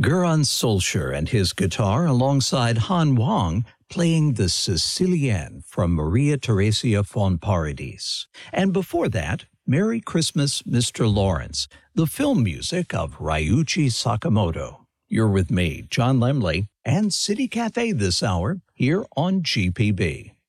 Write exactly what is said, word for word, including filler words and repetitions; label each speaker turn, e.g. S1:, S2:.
S1: Göran Solskjaer and his guitar alongside Han Wang playing the Sicilienne from Maria Theresia von Paradis. And before that, Merry Christmas, Mister Lawrence, the film music of Ryuichi Sakamoto. You're with me, John Lemley, and City Cafe this hour here on G P B.